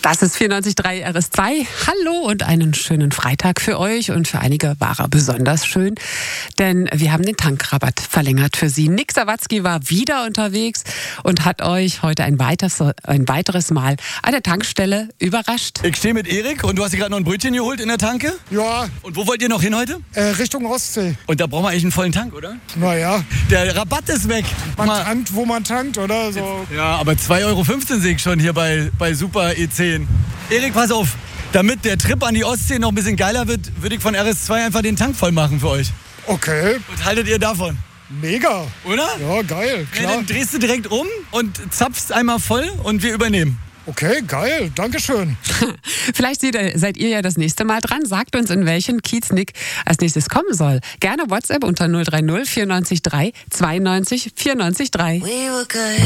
Das ist 94.3 RS2. Hallo und einen schönen Freitag für euch und für einige war er besonders schön, denn wir haben den Tankrabatt verlängert für Sie. Nick Sawatzki war wieder unterwegs und hat euch heute ein weiteres Mal an der Tankstelle überrascht. Ich stehe mit Erik und du hast dir gerade noch ein Brötchen geholt in der Tanke? Ja. Und wo wollt ihr noch hin heute? Richtung Ostsee. Und da brauchen wir eigentlich einen vollen Tank, oder? Naja. Der Rabatt ist weg. Man tankt, wo man tankt, oder so. Ja, aber 2,15 € sehe ich schon hier bei Super E10. Erik, pass auf. Damit der Trip an die Ostsee noch ein bisschen geiler wird, würde ich von RS2 einfach den Tank voll machen für euch. Okay. Und haltet ihr davon? Mega. Oder? Ja, geil, Ja, klar. dann drehst du direkt um und zapfst einmal voll und wir übernehmen. Okay, geil, Dankeschön. Vielleicht seid ihr ja das nächste Mal dran. Sagt uns, in welchen Kiez Nick als nächstes kommen soll. Gerne WhatsApp unter 030 94 3 92 94 3.